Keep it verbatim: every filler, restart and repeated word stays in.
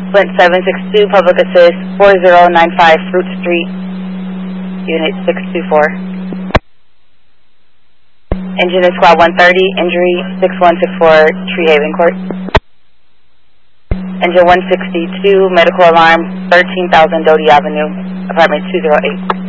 Flint seven six two, Public Assist four zero nine five Fruit Street, Unit six two four. Engine is Squad one thirty, injury six one six four, Tree Haven Court. Engine one sixty-two, medical alarm thirteen thousand Doty Avenue, apartment two oh eight.